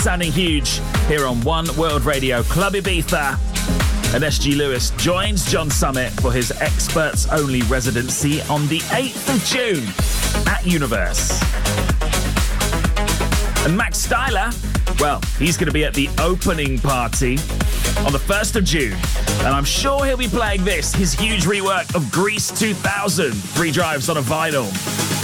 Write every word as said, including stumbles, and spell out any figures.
sounding huge here on One World Radio. Club Ibiza. And S G Lewis joins John Summit for his experts-only residency on the eighth of June at Universe. And Max Styler, well, he's going to be at the opening party on the first of June. And I'm sure he'll be playing this, his huge rework of Grease two thousand, three drives on a vinyl.